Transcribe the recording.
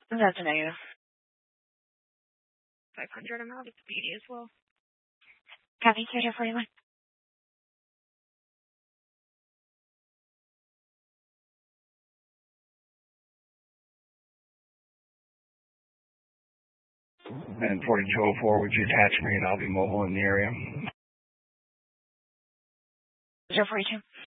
That's a negative. 500, I'm out of PD as well. Copy, 241. And 4204, would you attach me and I'll be mobile in the area? 042.